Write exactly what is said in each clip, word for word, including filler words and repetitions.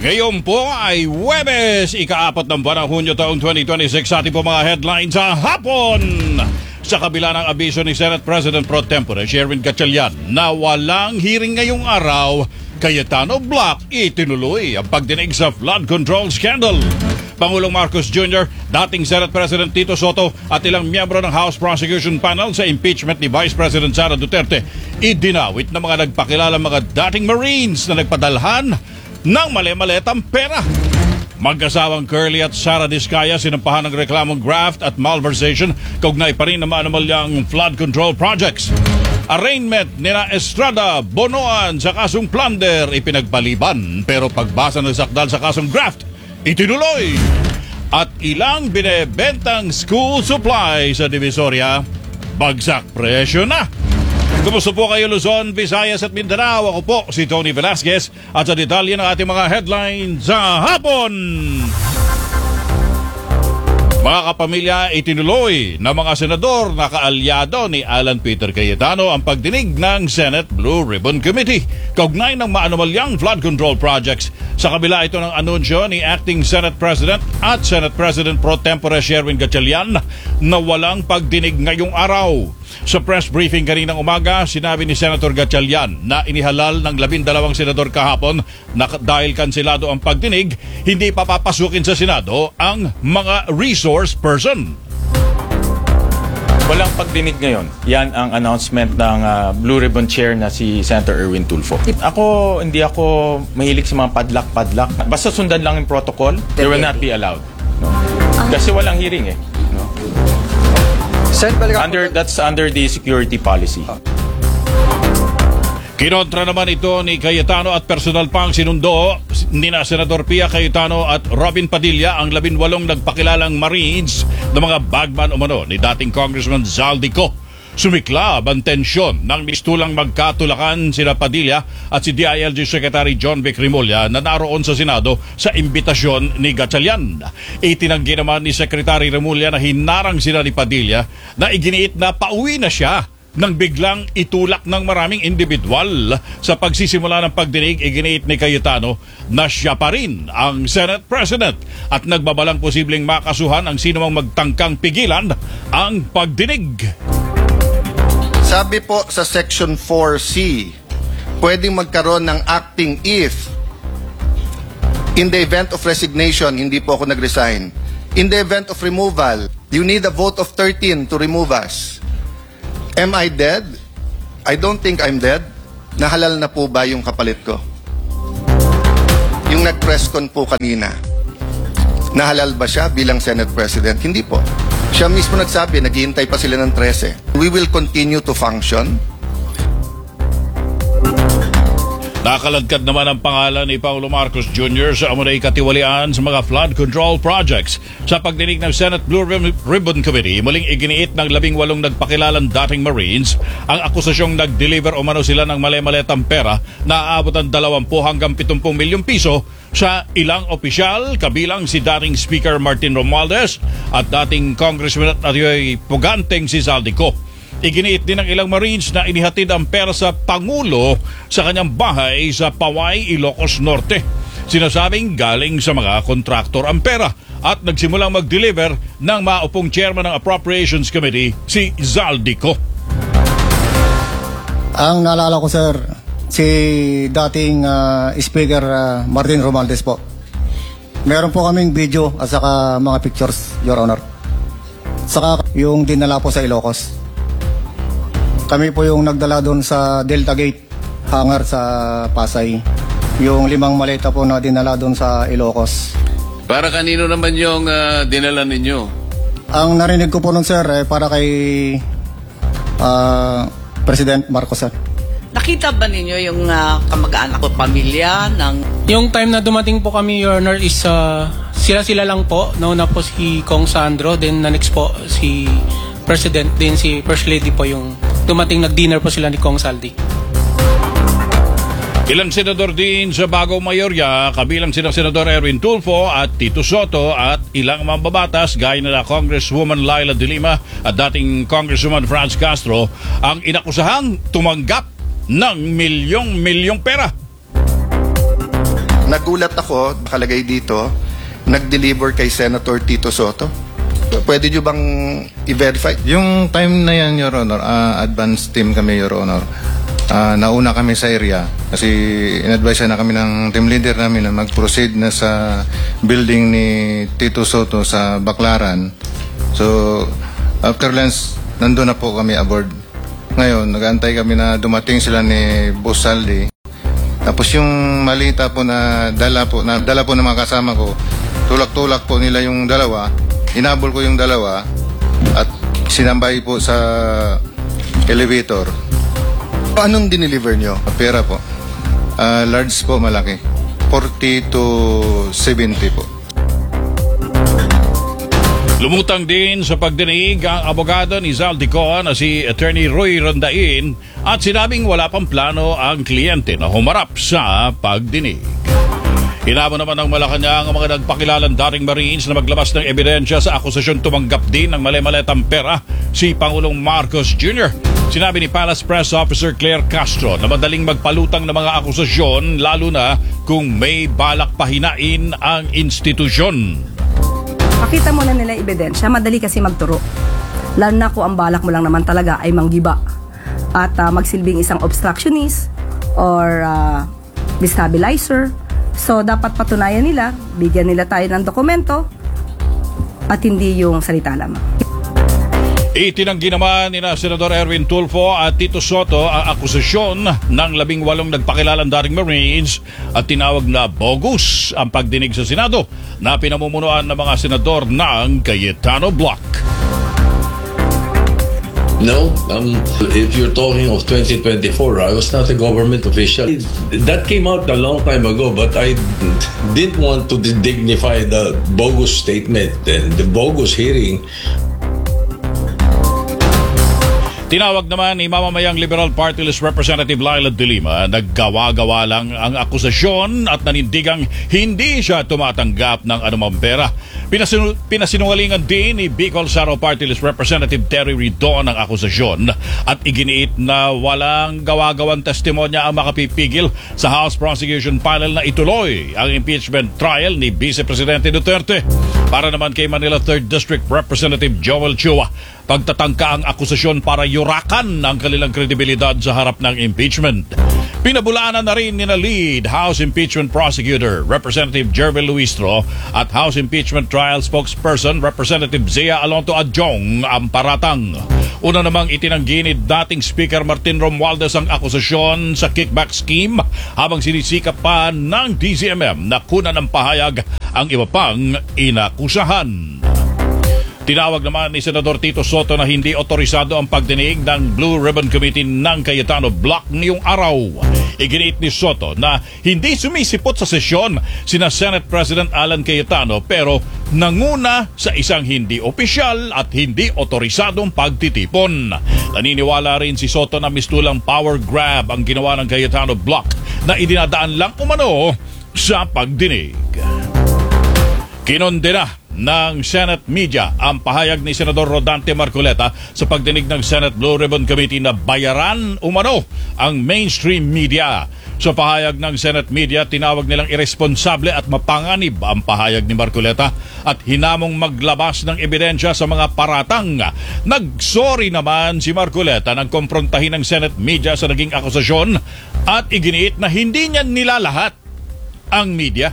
Ngayon po ay Huwebes, ika-apat ng buwan ng Hunyo taong twenty twenty-six. Sa ating po mga headlines sa hapon. Sa kabila ng abiso ni Senate President Pro Tempore Sherwin Gatchalian na walang hearing ngayong araw, Cayetano Block itinuloy ang pagdinig sa flood control scandal. Pangulong Marcos Junior, dating Senate President Tito Soto at ilang miyembro ng House Prosecution Panel sa impeachment ni Vice President Sara Duterte, idinawit ng mga nagpakilala mga dating Marines na nagpadalhan ng mali-maletang pera. Mag-asawang Curly at Sara Diskaya sinampahan ng reklamong graft at malversation kaugnay pa rin ng maanumalyang flood control projects. Arraignment nina Estrada, Bonoan sa kasong plunder ipinagpaliban, pero pagbasa ng sakdal sa kasong graft itinuloy. At ilang binebentang school supply sa Divisoria, bagsak presyo na. Kumusta po kayo Luzon, Visayas at Mindanao? Ako po si Tony Velasquez at sa detalye ng ating mga headlines sa hapon. Mga kapamilya, itinuloy ng mga senador na kaalyado ni Alan Peter Cayetano ang pagdinig ng Senate Blue Ribbon Committee kaugnay ng maanumalyang flood control projects. Sa kabila ito ng anunsyo ni Acting Senate President at Senate President Pro Tempore Sherwin Gatchalian na walang pagdinig ngayong araw. Sa press briefing kaninang umaga, sinabi ni Senator Gatchalian na inihalal ng labindalawang senador kahapon na dahil kanselado ang pagdinig, hindi papapasukin sa Senado ang mga resource person. Walang pagdinig ngayon. Yan ang announcement ng uh, Blue Ribbon Chair na si Senator Erwin Tulfo. Ako, hindi ako mahilig sa mga padlak-padlak. Basta sundan lang yung protocol, they will not be allowed. No? Kasi walang hearing eh. No? Under, that's under the security policy. Kinontra naman ito ni Cayetano at personal pang sinundo ni na Senador Pia Cayetano at Robin Padilla ang labinwalong nagpakilalang Marines na mga bagman umano ni dating Congressman Zaldico. Sumiklab ang tensyon nang mistulang magkatulakan sina Padilla at si D I L G Secretary John Vic Remulla na naroon sa Senado sa imbitasyon ni Gatchalian. Itinanggi naman ni Secretary Remulla na hinarang sila ni Padilla na iginiit na pauwi na siya nang biglang itulak ng maraming individual. Sa pagsisimula ng pagdinig, iginiit ni Cayetano na siya pa rin ang Senate President at nagbabalang posibleng makasuhan ang sinumang magtangkang pigilan ang pagdinig. Sabi po sa Section four C, pwedeng magkaroon ng acting if in the event of resignation, hindi po ako nag-resign. In the event of removal, you need a vote of thirteen to remove us. Am I dead? I don't think I'm dead. Nahalal na po ba yung kapalit ko? Yung nag-press con po kanina, nahalal ba siya bilang Senate President? Hindi po. Siya mismo nagsabi, naghihintay pa sila ng thirteen. We will continue to function. Nakaladkad naman ang pangalan ni Pangulong Marcos Junior sa amunay katiwalian sa mga flood control projects. Sa pagdinig ng Senate Blue Ribbon Committee, muling iginiit ng labing walong nagpakilalang dating Marines ang akusasyong nag-deliver umano sila ng mali-maletang pera na aabot ang dalawampu hanggang pitungpung milyong piso sa ilang opisyal, kabilang si dating Speaker Martin Romualdez at dating Congressman at Puganteng si Zaldico. Iginiit din ng ilang Marines na inihatid ang pera sa Pangulo sa kanyang bahay sa Paway, Ilocos Norte. Sinasabing galing sa mga kontraktor ang pera at nagsimulang mag-deliver ng maupong chairman ng Appropriations Committee, si Zaldico. Ang naalala ko, sir, si dating uh, Speaker uh, Martin Romualdez po. Meron po kaming video at saka mga pictures, Your Honor. Saka yung dinala po sa Ilocos. Kami po yung nagdala doon sa Delta Gate hangar sa Pasay. Yung limang maleta po na dinala doon sa Ilocos. Para kanino naman yung uh, dinala ninyo? Ang narinig ko po nun, sir, eh, para kay uh, President Marcos, sir. Nakita ba ninyo yung uh, kamag-anak o pamilya ng... Yung time na dumating po kami, Your Honor, is uh, sila-sila lang po. Nauna po si Kong Sandro, then na next po si President, then si First Lady po yung dumating, nag-dinner po sila ni Kong Saldi. Ilang senador din sa bagong mayorya, kabilang sina Senador Erwin Tulfo at Tito Soto at ilang mambabatas gaya na Congresswoman Laila De Lima at dating Congresswoman Franz Castro ang inakusahang tumanggap ng milyong-milyong pera. Nag nagulat ako, nakalagay dito, nag-deliver kay Senator Tito Soto. Pwede nyo bang i-verify? Yung time na yan, Your Honor, uh, advance team kami, Your Honor. Uh, nauna kami sa area kasi in-advise na kami ng team leader namin na mag-proceed na sa building ni Tito Soto sa Baclaran. So, after lunch, nandun na po kami aboard. Ngayon, nag-antay kami na dumating sila ni Boss Saldi. Tapos yung malita po na dala po, na dala po ng mga kasama ko, tulak-tulak po nila yung dalawa, inabol ko yung dalawa at sinambay po sa elevator. Anong dineliver nyo? Pera po. Uh, large po, malaki. forty to seventy po. Lumutang din sa pagdinig ang abogado ni Zaldico na si Attorney Roy Rondain at sinabing wala pang plano ang kliyente na humarap sa pagdinig. Hinamo naman ng Malacanang ang mga nagpakilalang dating Marines na maglabas ng ebidensya sa akusasyon tumanggap din ng mali-maletang pera si Pangulong Marcos Junior Sinabi ni Palace Press Officer Claire Castro na madaling magpalutang ng mga akusasyon lalo na kung may balak pahinain ang institusyon. Pakita mo na nila ebidensya, madali kasi magturo. Lalo na kung ang balak mo lang naman talaga ay manggiba at uh, magsilbing isang obstructionist or uh, destabilizer. So, dapat patunayan nila, bigyan nila tayo ng dokumento at hindi yung salita lamang. Itinanggi naman ni na Senador Erwin Tulfo at Tito Soto ang akusasyon ng labing walong nagpakilalang dating Marines at tinawag na bogus ang pagdinig sa Senado na pinamumunuan ng mga senador ng Cayetano Block. No, um, if you're talking of twenty twenty-four, I was not a government official. That came out a long time ago, but I didn't want to dignify the bogus statement and the bogus hearing. Tinawag naman ni mamamayang Liberal Party List Representative Laila De Lima, naggawa-gawa lang ang akusasyon at nanindigang hindi siya tumatanggap ng anumang pera. Pinasinu- pinasinungalingan din ni Bicol Saro Party List Representative Terry Ridon ang akusasyon at iginiit na walang gawa-gawang testimonya ang makapipigil sa House Prosecution Panel na ituloy ang impeachment trial ni Vice Presidente Duterte. Para naman kay Manila third District Representative Joel Chua, pagtatangka ang akusasyon para yurakan ang kanilang kredibilidad sa harap ng impeachment. Pinabulaanan na rin ni na lead House Impeachment Prosecutor Representative Jervil Luistro at House Impeachment Trial Spokesperson Representative Zia Alonto Adjong ang paratang. Una namang itinanggi ni dating Speaker Martin Romualdez ang akusasyon sa kickback scheme habang sinisikap pa ng D C M M na kunan ng pahayag ang iba pang inakusahan. Tinawag naman ni Senador Tito Soto na hindi otorisado ang pagdinig ng Blue Ribbon Committee ng Cayetano Block ngayong araw. Iginiit ni Soto na hindi sumisipot sa sesyon sina Senate President Alan Cayetano pero nanguna sa isang hindi opisyal at hindi otorisadong pagtitipon. Naniniwala rin si Soto na mistulang power grab ang ginawa ng Cayetano Block na idinadaan lang umano sa pagdinig. Kinondena ng Senate Media ang pahayag ni Senador Rodante Marcoleta sa pagdinig ng Senate Blue Ribbon Committee na bayaran umano ang mainstream media. Sa pahayag ng Senate Media, tinawag nilang irresponsable at mapanganib ang pahayag ni Marcoleta at hinamong maglabas ng ebidensya sa mga paratang. Nagsorry naman si Marcoleta nang komprontahin ng Senate Media sa naging akusasyon at iginiit na hindi niya nilalahat ang media.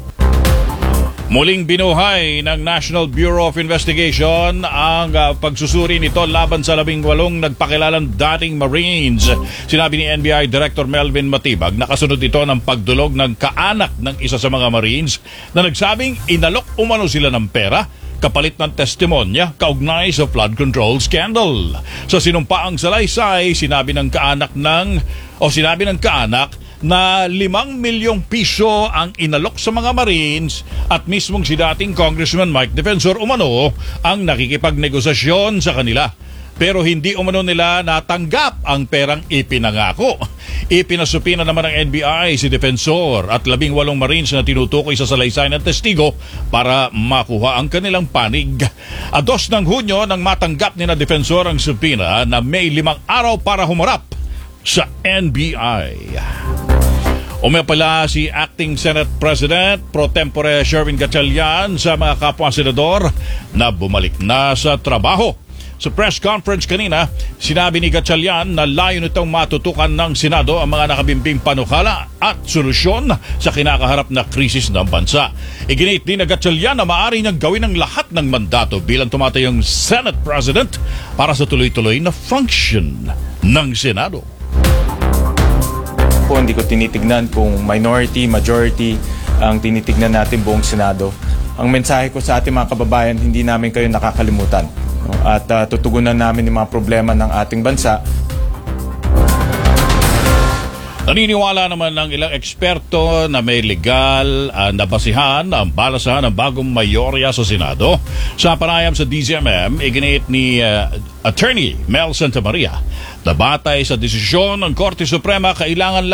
Muling binuhay ng National Bureau of Investigation ang uh, pagsusuri nito laban sa labing walong nagpakilalang dating Marines. Sinabi ni N B I Director Melvin Matibag na kasunod ito ng pagdulog ng kaanak ng isa sa mga Marines na nagsabing inalok umano sila ng pera kapalit ng testimonya kaugnay sa flood control scandal. Sa sinumpaang salaysay, sinabi ng kaanak ng o sinabi ng kaanak na limang milyong piso ang inalok sa mga Marines at mismong si dating Congressman Mike Defensor umano ang nakikipagnegosasyon sa kanila. Pero hindi umano nila natanggap ang perang ipinangako. Ipinasupina naman ng N B I si Defensor at labing walong Marines na tinutukoy sa salaysay ng testigo para makuha ang kanilang panig. Ados ng Hunyo nang matanggap ni na Defensor ang supina na may limang araw para humarap sa N B I. Umapala si Acting Senate President Pro Tempore Sherwin Gatchalian sa mga kapwa senador na bumalik na sa trabaho. Sa press conference kanina, sinabi ni Gatchalian na layo nitong matutukan ng Senado ang mga nakabimbing panukala at solusyon sa kinakaharap na krisis ng bansa. Iginit din na Gatchalian na maaari niyang gawin ang lahat ng mandato bilang tumatayong Senate President para sa tuloy-tuloy na function ng Senado. Po, hindi ko tinitignan kung minority, majority ang tinitignan natin buong Senado. Ang mensahe ko sa ating mga kababayan, hindi namin kayo nakakalimutan. At uh, tutugunan namin yung mga problema ng ating bansa. Naniniwala naman ng ilang eksperto na may legal uh, na basihan ang balasahan ng bagong mayorya sa Senado. Sa panayam sa D Z M M, iginit ni uh, Attorney Mel Santamaria na batay sa desisyon ng Korte Suprema, kailangan